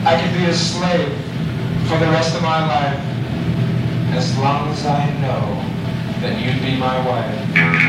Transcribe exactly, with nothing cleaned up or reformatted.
I could be a slave for the rest of my life, as long as I know that you'd be my wife.